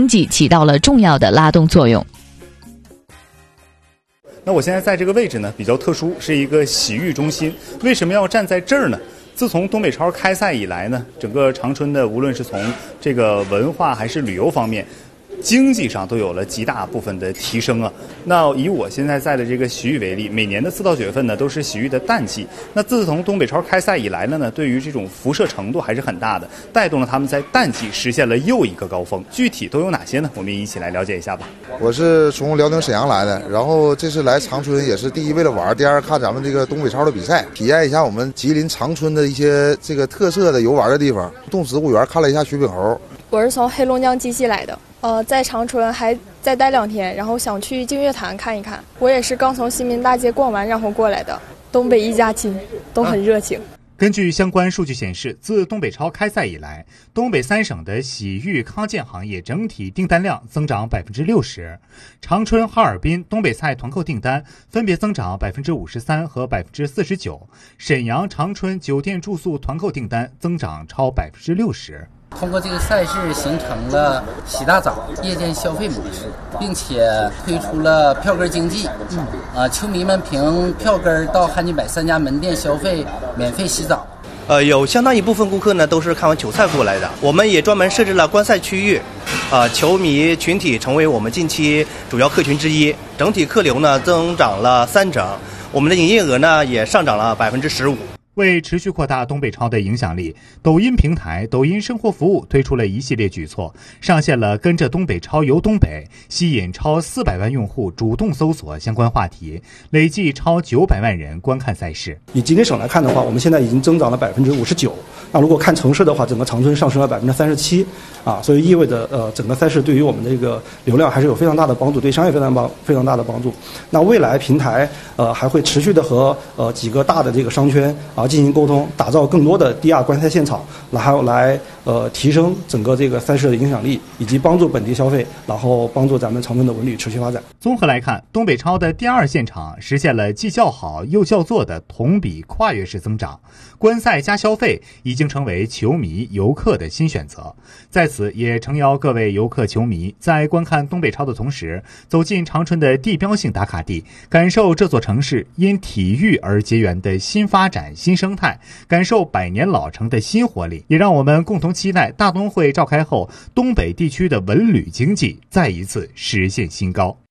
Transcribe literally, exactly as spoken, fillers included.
济起到了重要的拉动作用。 那我现在在这个位置呢比较特殊，是一个洗浴中心。为什么要站在这儿呢？自从东北超开赛以来呢，整个长春的无论是从这个文化还是旅游方面，经济上都有了极大部分的提升啊。那以我现在在的这个洗浴为例，每年的四到九月份呢都是洗浴的淡季。那自从东北超开赛以来呢呢，对于这种辐射程度还是很大的，带动了他们在淡季实现了又一个高峰。具体都有哪些呢？我们一起来了解一下吧。 我是从辽宁沈阳来的，然后这次来长春也是第一为了玩，第二看咱们这个东北超的比赛，体验一下我们吉林长春的一些这个特色的游玩的地方。动植物园看了一下雪柄猴。 我是从黑龙江鸡西来的。呃，在长春还再待两天，然后想去净月潭看一看。我也是刚从新民大街逛完然后过来的。东北一家亲，都很热情。 根据相关数据显示，自东北超开赛以来，东北三省的洗浴康健行业整体订单量增长百分之六十，长春、哈尔滨东北赛团购订单分别增长百分之五十三和百分之四十九，沈阳、长春酒店住宿团购订单增长超百分之六十。 通过这个赛事形成了洗大澡夜间消费模式，并且推出了票根经济。嗯，啊，球迷们凭票根到汉金百三家门店消费，免费洗澡。 呃，有相当一部分顾客呢都是看完球赛过来的。我们也专门设置了观赛区域，啊、呃，球迷群体成为我们近期主要客群之一。整体客流呢增长了三成，我们的营业额呢也上涨了百分之十五。 为持续扩大东北超的影响力，抖音平台抖音生活服务推出了一系列举措，上线了跟着东北超游东北，吸引超四百万用户主动搜索相关话题，累计超九百万人观看赛事。 以吉林省来看的话，我们现在已经增长了百分之五十九。那如果看城市的话，整个长春上升了百分之三十七，啊，所以意味着呃整个赛事对于我们这个流量还是有非常大的帮助，对商业非常帮非常大的帮助。那未来平台呃还会持续的和呃几个大的这个商圈啊进行沟通，打造更多的 D R 观赛现场，然后来呃提升整个这个赛事的影响力，以及帮助本地消费，然后帮助咱们长春的文旅持续发展。 综合来看，东北超的第二现场实现了既叫好又叫座的同比跨越式增长，观赛加消费已经成为球迷游客的新选择。在此也诚邀各位游客球迷在观看东北超的同时，走进长春的地标性打卡地，感受这座城市因体育而结缘的新发展新生态，感受百年老城的新活力，也让我们共同期待大冬会召开后，东北地区的文旅经济再一次实现新高。